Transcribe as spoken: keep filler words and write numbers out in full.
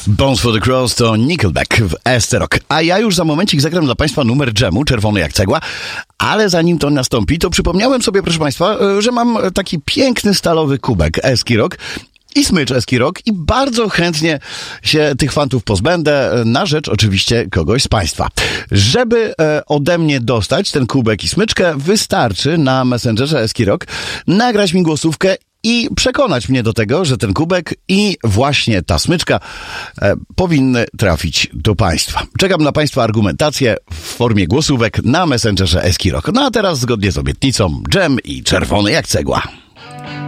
Bones for the Cross to Nickelback w Esterok. A ja już za momencik zagram dla Państwa numer dżemu, czerwony jak cegła. Ale zanim to nastąpi, to przypomniałem sobie, proszę Państwa, że mam taki piękny stalowy kubek Eskirok i smycz Eskirok i bardzo chętnie się tych fantów pozbędę, na rzecz oczywiście kogoś z Państwa. Żeby e, ode mnie dostać ten kubek i smyczkę, wystarczy na Messengerze Eskirok nagrać mi głosówkę i przekonać mnie do tego, że ten kubek i właśnie ta smyczka e, powinny trafić do Państwa. Czekam na Państwa argumentację w formie głosówek na Messengerze Eskirok. No a teraz zgodnie z obietnicą dżem i czerwony jak cegła.